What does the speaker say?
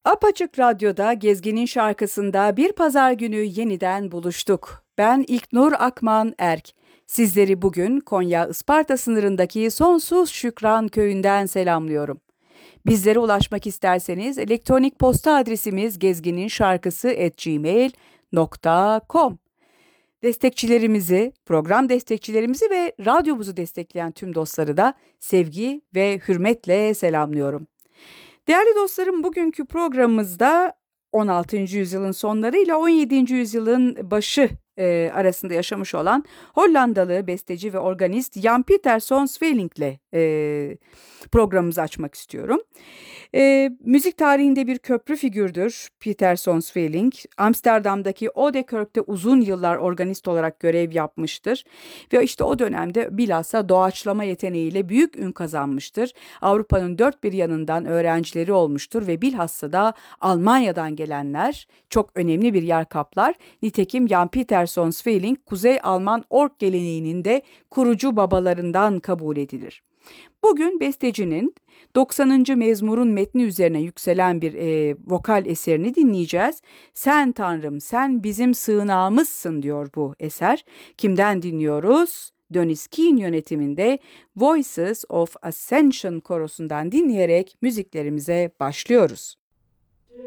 Apaçık Radyo'da Gezgin'in şarkısında bir pazar günü yeniden buluştuk. Ben İlknur Akman Erk. Sizleri bugün Konya Isparta sınırındaki Sonsuz Şükran Köyü'nden selamlıyorum. Bizlere ulaşmak isterseniz elektronik posta adresimiz gezgininşarkısı@gmail.com. Program destekçilerimizi ve radyomuzu destekleyen tüm dostları da sevgi ve hürmetle selamlıyorum. Değerli dostlarım, bugünkü programımızda 16. yüzyılın sonları ile 17. yüzyılın başı arasında yaşamış olan Hollandalı besteci ve organist Jan Pieterszoon Sweelinck ile programımızı açmak istiyorum. Müzik tarihinde bir köprü figürdür Pieterszoon Sweelinck. Amsterdam'daki Oudekerk'te uzun yıllar organist olarak görev yapmıştır. Ve işte o dönemde bilhassa doğaçlama yeteneğiyle büyük ün kazanmıştır. Avrupa'nın dört bir yanından öğrencileri olmuştur ve bilhassa da Almanya'dan gelenler çok önemli bir yer kaplar. Nitekim Jan Pieterszoon Sweelinck, Kuzey Alman org geleneğinin de kurucu babalarından kabul edilir. Bugün bestecinin 90. mezmurun metni üzerine yükselen bir vokal eserini dinleyeceğiz. Sen Tanrım, sen bizim sığınağımızsın diyor bu eser. Kimden dinliyoruz? Dennis Keane yönetiminde Voices of Ascension korosundan dinleyerek müziklerimize başlıyoruz.